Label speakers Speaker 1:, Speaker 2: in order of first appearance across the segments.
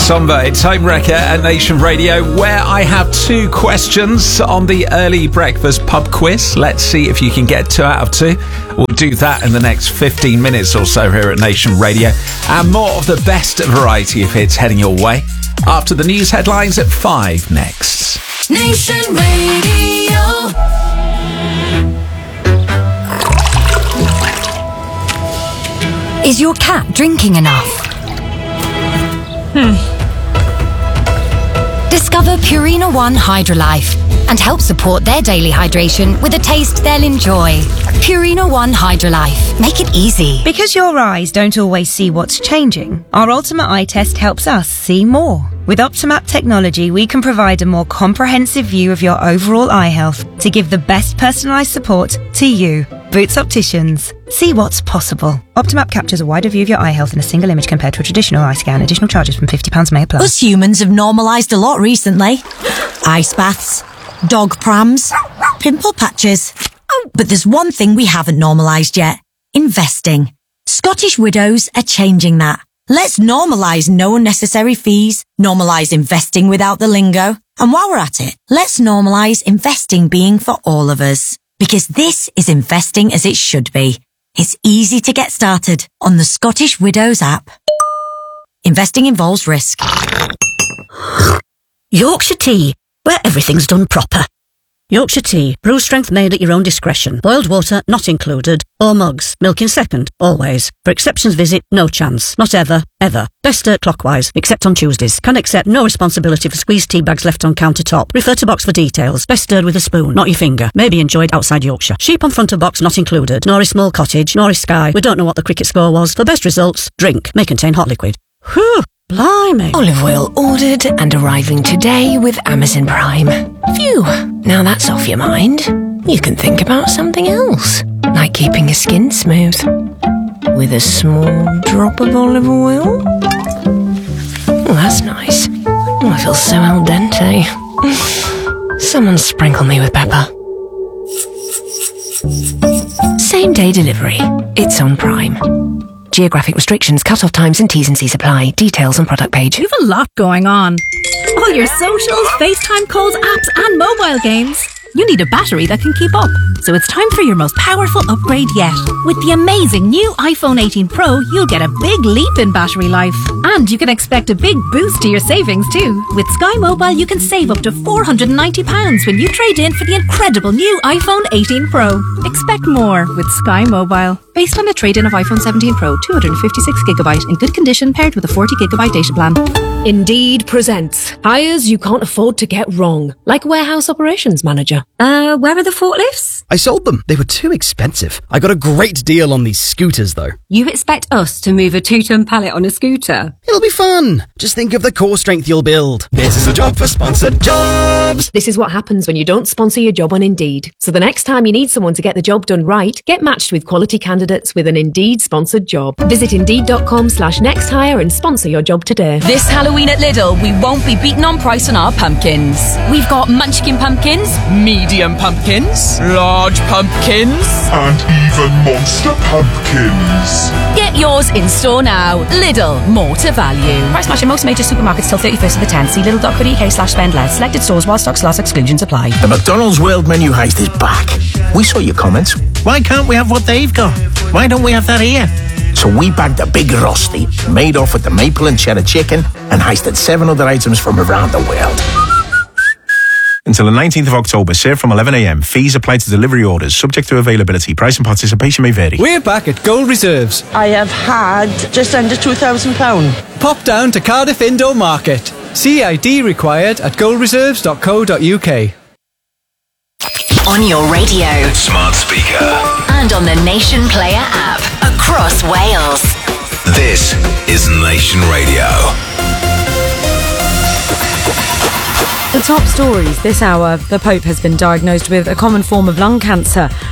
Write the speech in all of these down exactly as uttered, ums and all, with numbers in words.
Speaker 1: Somber, it's Homewrecker at Nation Radio, where I have two questions on the early breakfast pub quiz. Let's see if you can get two out of two. We'll do that in the next fifteen minutes or so here at Nation Radio. And more of the best variety of hits heading your way after the news headlines at five next.
Speaker 2: Nation Radio.
Speaker 3: Is your cat drinking enough?
Speaker 2: Hmm.
Speaker 3: Discover Purina One Hydrolife and help support their daily hydration with a taste they'll enjoy. Purina One Hydrolife. Make it easy.
Speaker 4: Because your eyes don't always see what's changing, our Ultimate Eye Test helps us see more. With Optimap technology, we can provide a more comprehensive view of your overall eye health to give the best personalised support to you. Boots Opticians. See what's possible. Optimap captures a wider view of your eye health in a single image compared to a traditional eye scan. Additional charges from fifty pounds may apply.
Speaker 5: Us humans have normalised a lot recently. Ice baths, dog prams, pimple patches. Oh, but there's one thing we haven't normalised yet. Investing. Scottish Widows are changing that. Let's normalise no unnecessary fees, normalise investing without the lingo. And while we're at it, let's normalise investing being for all of us. Because this is investing as it should be. It's easy to get started on the Scottish Widows app. Investing involves risk.
Speaker 6: Yorkshire Tea, where everything's done proper. Yorkshire Tea, brew strength made at your own discretion. Boiled water not included. Or mugs, milk in second, always. For exceptions visit, no chance. Not ever, ever. Best stir clockwise, except on Tuesdays. Can accept no responsibility for squeezed tea bags left on countertop. Refer to box for details. Best stirred with a spoon, not your finger. May be enjoyed outside Yorkshire. Sheep on front of box not included. Nor is small cottage, nor is Sky. We don't know what the cricket score was. For best results, drink. May contain hot liquid. Whew, blimey.
Speaker 7: Olive oil ordered and arriving today with Amazon Prime. Phew, now that's off your mind. You can think about something else, like keeping your skin smooth. With a small drop of olive oil. Oh, that's nice. Oh, I feel so al dente. Someone sprinkle me with pepper. Same day delivery. It's on Prime. Geographic restrictions, cut-off times and T's and C's apply. Details on product page.
Speaker 8: You've a lot going on. All your socials, FaceTime calls, apps and mobile games. You need a battery that can keep up. So it's time for your most powerful upgrade yet. With the amazing new iPhone eighteen Pro, you'll get a big leap in battery life. And you can expect a big boost to your savings too. With Sky Mobile, you can save up to four hundred ninety pounds when you trade in for the incredible new iPhone eighteen Pro. Expect more with Sky Mobile. Based on a trade-in of iPhone seventeen Pro, two hundred fifty-six gigabyte in good condition paired with a forty gigabyte data plan.
Speaker 9: Indeed presents hires you can't afford to get wrong, like warehouse operations manager.
Speaker 8: Uh, where are the forklifts?
Speaker 10: I sold them. They were too expensive. I got a great deal on these scooters, though.
Speaker 11: You expect us to move a two-ton pallet on a scooter?
Speaker 10: It'll be fun. Just think of the core strength you'll build. This is a job for sponsored jobs.
Speaker 9: This is what happens when you don't sponsor your job on Indeed. So the next time you need someone to get the job done right, get matched with quality candidates with an Indeed sponsored job. Visit indeed.com slash next hire and sponsor your job today.
Speaker 12: This Halloween at Lidl, we won't be beaten on price on our pumpkins. We've got munchkin pumpkins, medium pumpkins, large pumpkins,
Speaker 13: and even monster pumpkins.
Speaker 12: Get yours in store now. Lidl, more to value. Price match in most major supermarkets till thirty-first of the tenth. See lidl.co.uk slash spend less. Selected stores while stocks last, exclusions apply.
Speaker 14: The McDonald's World Menu Heist is back. We saw your comments. Why can't we have what they've got? Why don't we have that here? So we bagged a big Rusty, made off with the maple and cheddar chicken, and heisted seven other items from around the world.
Speaker 15: Until the nineteenth of October, served from eleven a m. Fees apply to delivery orders, subject to availability. Price and participation may vary.
Speaker 16: We're back at Gold Reserves.
Speaker 17: I have had just under two thousand pounds.
Speaker 16: Pop down to Cardiff Indoor Market. C I D required at gold reserves dot co dot U K.
Speaker 2: On your radio,
Speaker 18: smart speaker,
Speaker 2: and on the Nation Player app across Wales.
Speaker 18: This is Nation Radio.
Speaker 19: The top stories this hour. The Pope has been diagnosed with a common form of lung cancer.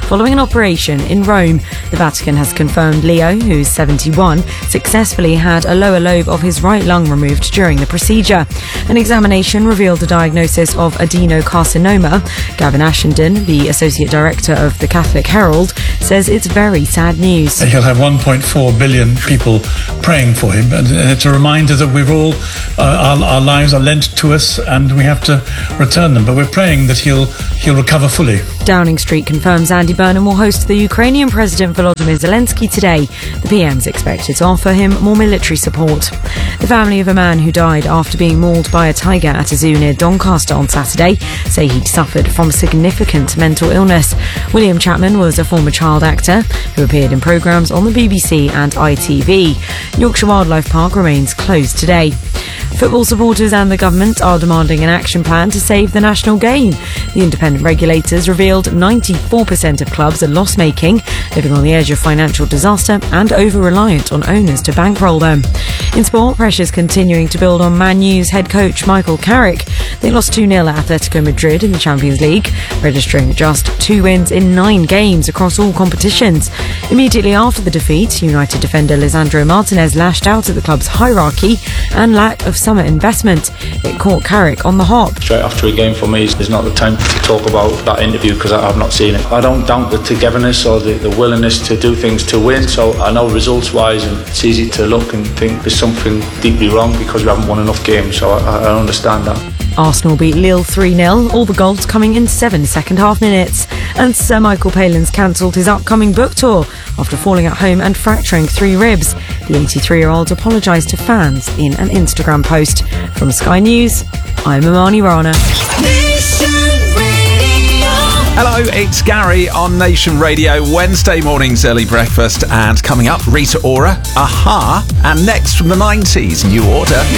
Speaker 19: following an operation in Rome. The Vatican has confirmed Leo, who's seventy-one, successfully had a lower lobe of his right lung removed during the procedure. An examination revealed a diagnosis of adenocarcinoma. Gavin Ashenden, the Associate Director of the Catholic Herald, says it's very sad news.
Speaker 20: He'll have one point four billion people praying for him, and it's a reminder that we're all, uh, our, our lives are lent to us and we have to return them, but we're praying that he'll he'll recover fully.
Speaker 19: Downing Street confirms Andy Burnham will host the Ukrainian President Volodymyr Zelensky today. The P M's expected to offer him more military support. The family of a man who died after being mauled by a tiger at a zoo near Doncaster on Saturday say he'd suffered from significant mental illness. William Chapman was a former child actor who appeared in programmes on the B B C and I T V. Yorkshire Wildlife Park remains closed today. Football supporters and the government are demanding an action plan to save the national game. The independent regulators revealed ninety-four percent of clubs are loss-making, living on the edge of financial disaster and over-reliant on owners to bankroll them. In sport, pressure's continuing to build on Man U's head coach Michael Carrick. They lost two nil at Atletico Madrid in the Champions League, registering just two wins in nine games across all competitions. Immediately after the defeat, United defender Lisandro Martinez lashed out at the club's hierarchy and lack of summer investment. It caught Carrick on the hop.
Speaker 21: Straight after a game for me is not the time to talk about that interview because I've not seen it. I don't doubt the togetherness or the, the willingness to do things to win, so I know results wise and it's easy to look and think there's something deeply wrong because we haven't won enough games, so I, I understand that.
Speaker 19: Arsenal beat Lille three nil, all the goals coming in seven second half minutes. And Sir Michael Palin's cancelled his upcoming book tour after falling at home and fracturing three ribs. The eighty-three-year-old apologised to fans in an Instagram post. From Sky News, I'm Imani Rana.
Speaker 1: Hello, it's Gary on Nation Radio, Wednesday morning's early breakfast, and coming up, Rita Ora, Aha, and next from the nineties, New Order.